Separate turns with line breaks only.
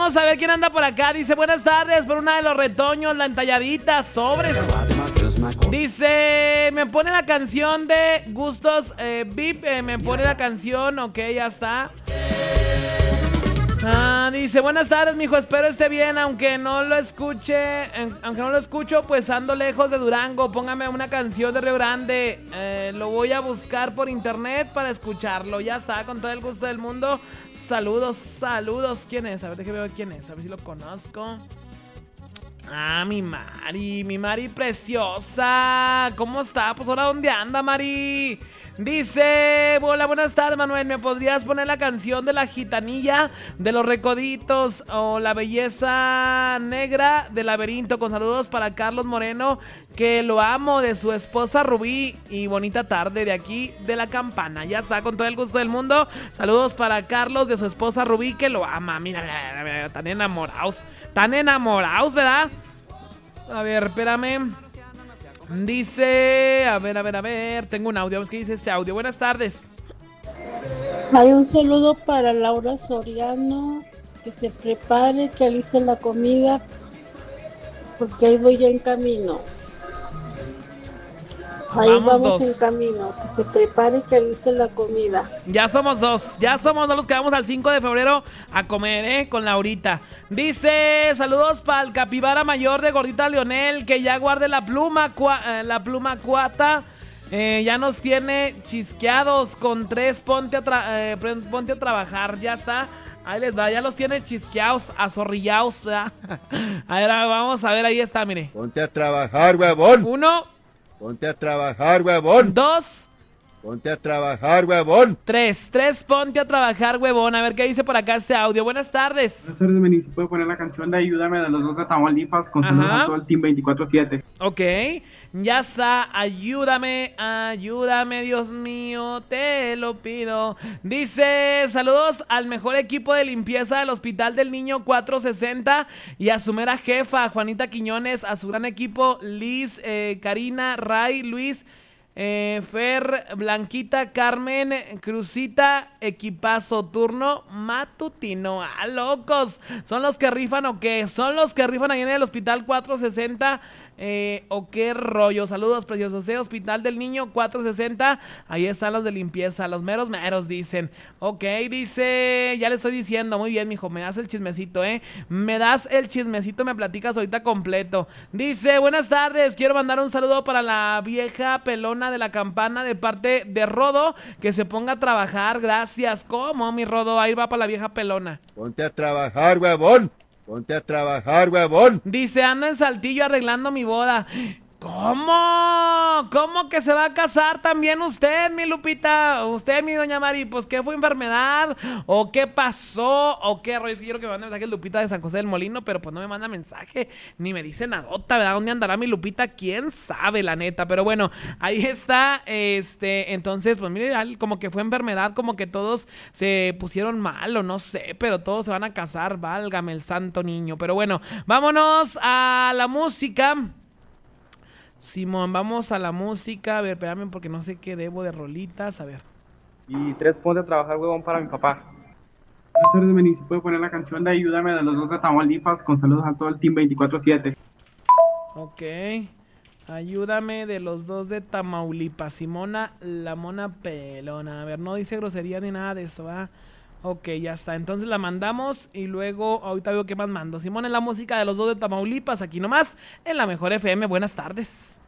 vamos a ver quién anda por acá. Dice, buenas tardes, por una de los retoños, la entalladita, sobres. Dice, me pone la canción de Gustos VIP, me pone la canción, ok, ya está. Dice, buenas tardes, mijo, espero esté bien, aunque no lo escucho, pues ando lejos de Durango. Póngame una canción de Río Grande, lo voy a buscar por internet para escucharlo. Ya está, con todo el gusto del mundo. Saludos, ¿quién es? A ver, déjame ver quién es, a ver si lo conozco. Mi Mari preciosa. ¿Cómo está? Pues ahora, ¿dónde anda, Mari? Dice, hola, buenas tardes, Manuel. ¿Me podrías poner la canción de la gitanilla de los Recoditos o la belleza negra del laberinto? Con saludos para Carlos Moreno, que lo amo, de su esposa Rubí. Y bonita tarde de aquí de la campana. Ya está, con todo el gusto del mundo. Saludos para Carlos, de su esposa Rubí, que lo ama. Mira, tan enamorados, ¿verdad? A ver, espérame. Dice, a ver, tengo un audio. ¿Qué dice este audio? Buenas tardes.
Hay un saludo para Laura Soriano, que se prepare, que aliste la comida, porque ahí voy ya en camino. Ahí vamos en camino, que se prepare, que aliste la comida.
Ya somos dos los que vamos al 5 de febrero a comer, con Laurita. Dice, saludos para el capibara mayor de Gordita Leonel, que ya guarde la pluma cuata. Ya nos tiene chisqueados con 3, ponte a trabajar, ya está. Ahí les va, ya los tiene chisqueados, azorrillados, ¿verdad? A ver, vamos a ver, ahí está, mire.
Ponte a trabajar, huevón.
1.
Ponte a trabajar, huevón.
2.
Ponte a trabajar, huevón.
3, ponte a trabajar, huevón. A ver qué dice por acá este audio. Buenas tardes.
Buenas tardes, Meni. ¿Se puede poner la canción de Ayúdame de los dos de Tamaulipas con saludos a todo el Team 24/7?
Ok, ya está. Ayúdame, Dios mío, te lo pido. Dice, saludos al mejor equipo de limpieza del Hospital del Niño 460 y a su mera jefa, Juanita Quiñones, a su gran equipo, Liz, Karina, Ray, Luis, Fer, Blanquita, Carmen, Cruzita, equipazo, turno matutino. Locos, ¿son los que rifan o qué? ¿Son los que rifan ahí en el Hospital 460? ¿O qué rollo? Saludos, preciosos. Hospital del Niño 460. Ahí están los de limpieza, los meros, dicen. Ok, dice, ya le estoy diciendo. Muy bien, mijo, me das el chismecito, me das el chismecito, me platicas ahorita completo. Dice, buenas tardes, quiero mandar un saludo para la vieja pelona de la campana de parte de Rodo, que se ponga a trabajar. Gracias. ¿Cómo, mi Rodo? Ahí va para la vieja pelona.
Ponte a trabajar, huevón. Ponte a trabajar, huevón.
Dice, ando en Saltillo arreglando mi boda. ¿Cómo? ¿Cómo que se va a casar también usted, mi Lupita? Usted, mi doña Mari, pues, ¿qué fue, enfermedad? ¿O qué pasó? ¿O qué rollo? Es que quiero que me mande mensaje Lupita de San José del Molino, pero pues no me manda mensaje, ni me dice nadota, ¿verdad? ¿Dónde andará mi Lupita? ¿Quién sabe, la neta? Pero bueno, ahí está, entonces, pues mire, como que fue enfermedad, como que todos se pusieron mal, o no sé, pero todos se van a casar, válgame el santo niño. Pero bueno, vámonos a la música. Simón, vamos a la música. A ver, espérame porque no sé qué debo de rolitas. A ver.
Y 3, ponte a trabajar, huevón, para mi papá. Buenas tardes, Meni. ¿Se puede poner la canción de Ayúdame de los dos de Tamaulipas con saludos a todo el Team 24/7?
Ok. Ayúdame de los dos de Tamaulipas. Simona, la mona pelona. A ver, no dice grosería ni nada de eso, ¿verdad? Ok, ya está. Entonces la mandamos y luego ahorita veo qué más mando. Simón, en la música de los dos de Tamaulipas, aquí nomás, en la Mejor FM. Buenas tardes.